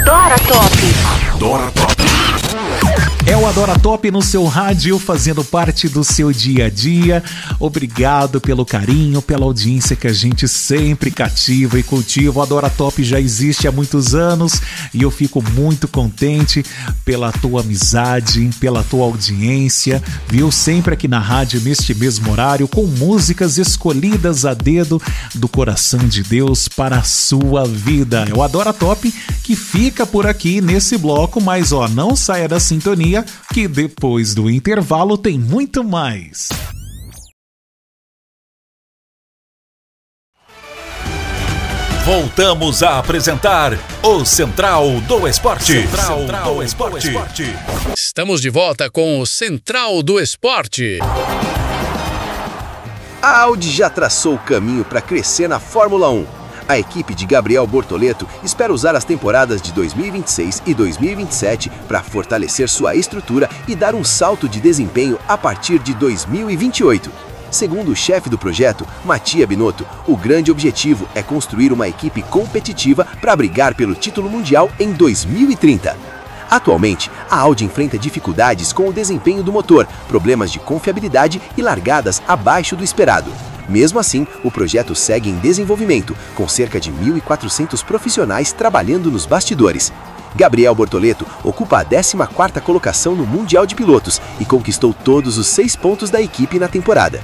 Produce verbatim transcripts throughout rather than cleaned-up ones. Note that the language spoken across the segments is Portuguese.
Adora Top. Adora Top. É o Adora Top no seu rádio, fazendo parte do seu dia a dia. Obrigado pelo carinho, pela audiência que a gente sempre cativa e cultiva. O Adora Top já existe há muitos anos e eu fico muito contente pela tua amizade, pela tua audiência, viu? Sempre aqui na rádio, neste mesmo horário, com músicas escolhidas a dedo do coração de Deus para a sua vida. É o Adora Top que fica por aqui nesse bloco, mas ó, não saia da sintonia, que depois do intervalo tem muito mais. Voltamos a apresentar o Central do Esporte. Central, Central do Esporte. Esporte. Estamos de volta com o Central do Esporte. A Audi já traçou o caminho para crescer na Fórmula um. A equipe de Gabriel Bortoleto espera usar as temporadas de dois mil e vinte e seis e dois mil e vinte e sete para fortalecer sua estrutura e dar um salto de desempenho a partir de dois mil e vinte e oito. Segundo o chefe do projeto, Mattia Binotto, o grande objetivo é construir uma equipe competitiva para brigar pelo título mundial em dois mil e trinta. Atualmente, a Audi enfrenta dificuldades com o desempenho do motor, problemas de confiabilidade e largadas abaixo do esperado. Mesmo assim, o projeto segue em desenvolvimento, com cerca de mil e quatrocentos profissionais trabalhando nos bastidores. Gabriel Bortoleto ocupa a décima quarta colocação no Mundial de Pilotos e conquistou todos os seis pontos da equipe na temporada.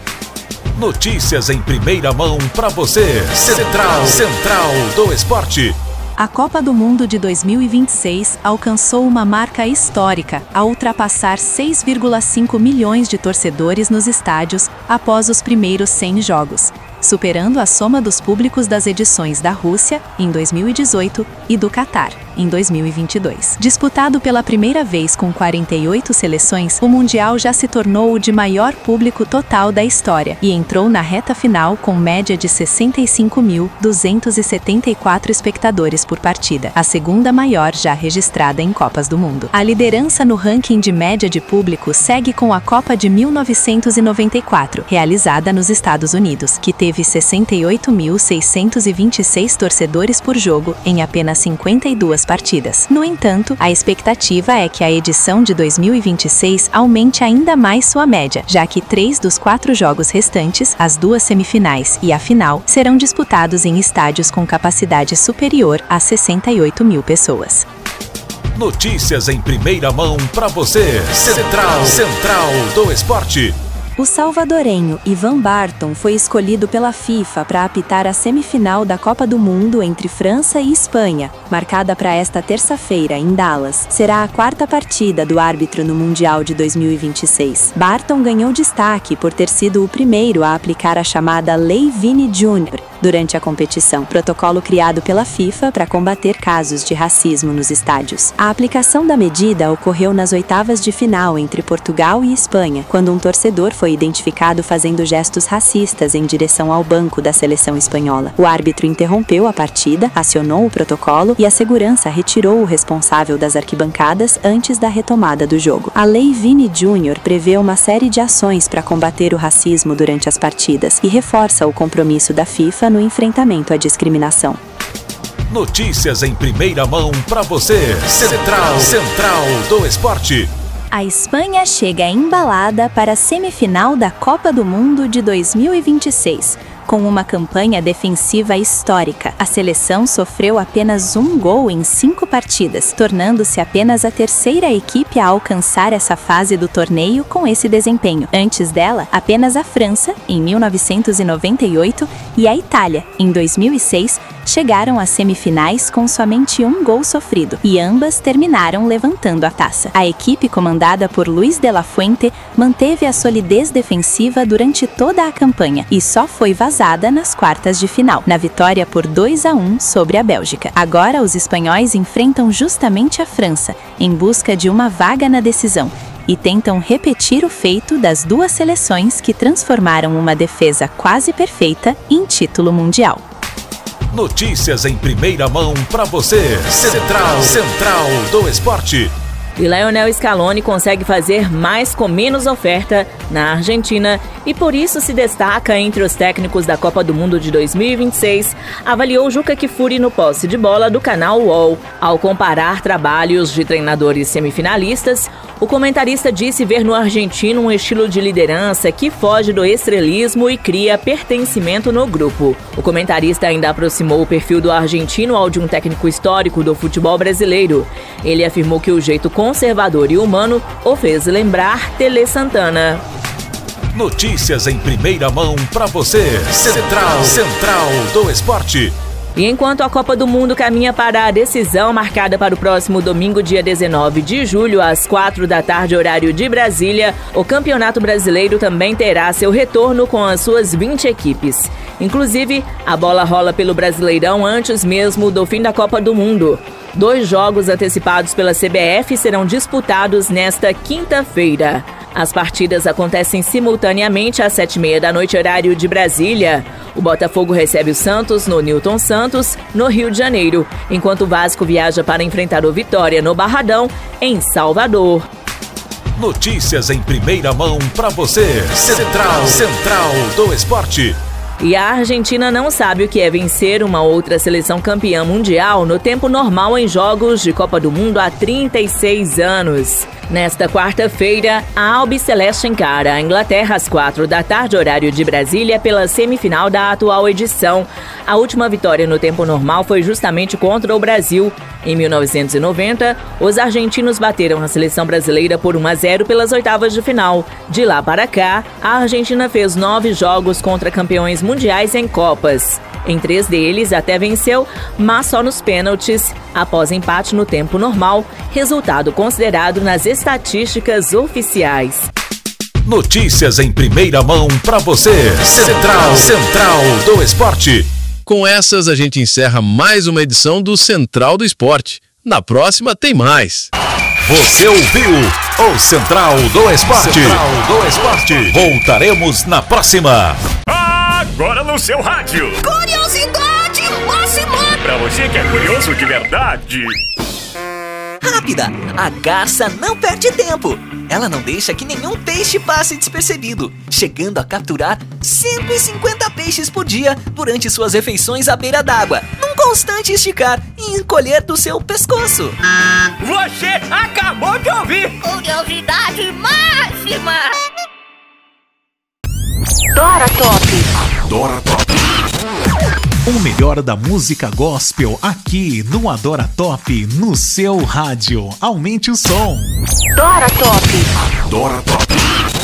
Notícias em primeira mão para você. Central, Central do Esporte. A Copa do Mundo de dois mil e vinte e seis alcançou uma marca histórica ao ultrapassar seis vírgula cinco milhões de torcedores nos estádios após os primeiros cem jogos, superando a soma dos públicos das edições da Rússia, em dois mil e dezoito, e do Catar, em dois mil e vinte e dois. Disputado pela primeira vez com quarenta e oito seleções, o Mundial já se tornou o de maior público total da história e entrou na reta final com média de sessenta e cinco mil duzentos e setenta e quatro espectadores por partida, a segunda maior já registrada em Copas do Mundo. A liderança no ranking de média de público segue com a Copa de mil novecentos e noventa e quatro, realizada nos Estados Unidos, que teve sessenta e oito mil seiscentos e vinte e seis torcedores por jogo em apenas cinquenta e duas partidas. No entanto, a expectativa é que a edição de dois mil e vinte e seis aumente ainda mais sua média, já que três dos quatro jogos restantes, as duas semifinais e a final, serão disputados em estádios com capacidade superior a sessenta e oito mil pessoas. Notícias em primeira mão para você. Central, Central do Esporte. O salvadorenho Ivan Barton foi escolhido pela FIFA para apitar a semifinal da Copa do Mundo entre França e Espanha, marcada para esta terça-feira em Dallas. Será a quarta partida do árbitro no Mundial de dois mil e vinte e seis. Barton ganhou destaque por ter sido o primeiro a aplicar a chamada Lei Vini Júnior durante a competição, protocolo criado pela FIFA para combater casos de racismo nos estádios. A aplicação da medida ocorreu nas oitavas de final entre Portugal e Espanha, quando um torcedor foi identificado fazendo gestos racistas em direção ao banco da seleção espanhola. O árbitro interrompeu a partida, acionou o protocolo e a segurança retirou o responsável das arquibancadas antes da retomada do jogo. A Lei Vini Júnior prevê uma série de ações para combater o racismo durante as partidas e reforça o compromisso da FIFA no enfrentamento à discriminação. Notícias em primeira mão para você. Central, Central do Esporte. A Espanha chega embalada para a semifinal da Copa do Mundo de dois mil e vinte e seis. Com uma campanha defensiva histórica, a seleção sofreu apenas um gol em cinco partidas, tornando-se apenas a terceira equipe a alcançar essa fase do torneio com esse desempenho. Antes dela, apenas a França, em mil novecentos e noventa e oito, e a Itália, em dois mil e seis, chegaram às semifinais com somente um gol sofrido, e ambas terminaram levantando a taça. A equipe comandada por Luis de la Fuente manteve a solidez defensiva durante toda a campanha e só foi vazada nas quartas de final, na vitória por dois a um sobre a Bélgica. Agora os espanhóis enfrentam justamente a França, em busca de uma vaga na decisão, e tentam repetir o feito das duas seleções que transformaram uma defesa quase perfeita em título mundial. Notícias em primeira mão para você. Central, Central do Esporte. E Lionel Scaloni consegue fazer mais com menos oferta na Argentina e por isso se destaca entre os técnicos da Copa do Mundo de dois mil e vinte e seis, avaliou Juca Kfouri no Posse de Bola do canal U O L. Ao comparar trabalhos de treinadores semifinalistas, o comentarista disse ver no argentino um estilo de liderança que foge do estrelismo e cria pertencimento no grupo. O comentarista ainda aproximou o perfil do argentino ao de um técnico histórico do futebol brasileiro. Ele afirmou que o jeito conservador e humano o fez lembrar Tele Santana. Notícias em primeira mão para você. Central, Central do Esporte. E enquanto a Copa do Mundo caminha para a decisão marcada para o próximo domingo, dia dezenove de julho, às quatro da tarde, horário de Brasília, o Campeonato Brasileiro também terá seu retorno com as suas vinte equipes. Inclusive, a bola rola pelo Brasileirão antes mesmo do fim da Copa do Mundo. Dois jogos antecipados pela C B F serão disputados nesta quinta-feira. As partidas acontecem simultaneamente às sete e meia da noite, horário de Brasília. O Botafogo recebe o Santos no Newton Santos, no Rio de Janeiro, enquanto o Vasco viaja para enfrentar o Vitória no Barradão, em Salvador. Notícias em primeira mão para você. Central, Central do Esporte. E a Argentina não sabe o que é vencer uma outra seleção campeã mundial no tempo normal em jogos de Copa do Mundo há trinta e seis anos. Nesta quarta-feira, a Albiceleste encara a Inglaterra às quatro da tarde, horário de Brasília, pela semifinal da atual edição. A última vitória no tempo normal foi justamente contra o Brasil. Em mil novecentos e noventa, os argentinos bateram a seleção brasileira por um a zero pelas oitavas de final. De lá para cá, a Argentina fez nove jogos contra campeões mundiais em Copas. Em três deles até venceu, mas só nos pênaltis, após empate no tempo normal, resultado considerado nas estatísticas oficiais. Notícias em primeira mão para você. Central, Central do Esporte. Com essas, a gente encerra mais uma edição do Central do Esporte. Na próxima tem mais. Você ouviu o Central do Esporte. Central do Esporte. Voltaremos na próxima. Agora no seu rádio. Curiosidade máxima. Pra você que é curioso de verdade. Rápida, a garça não perde tempo. Ela não deixa que nenhum peixe passe despercebido, chegando a capturar cento e cinquenta peixes por dia durante suas refeições à beira d'água, num constante esticar e encolher do seu pescoço. Você acabou de ouvir. Curiosidade máxima. Dora Top. Dora Top. O melhor da música gospel aqui no Adora Top, no seu rádio. Aumente o som. Dora Top. Dora Top.